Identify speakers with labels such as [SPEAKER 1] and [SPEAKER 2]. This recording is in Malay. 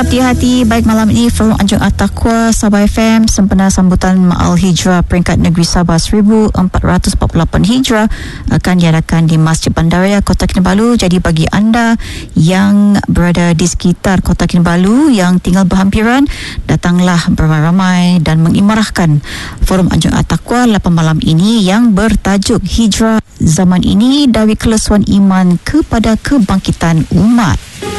[SPEAKER 1] Mantap di hati. Baik, malam ini Forum Anjung At-Taqwa Sabah FM sempena sambutan Ma'al Hijrah peringkat negeri Sabah 1448 Hijrah akan diadakan di Masjid Bandaraya Kota Kinabalu. Jadi bagi anda yang berada di sekitar Kota Kinabalu yang tinggal berhampiran, datanglah beramai-ramai dan mengimarahkan Forum Anjung At-Taqwa 8 malam ini yang bertajuk Hijrah Zaman Ini dari Kelesuan Iman kepada Kebangkitan Umat.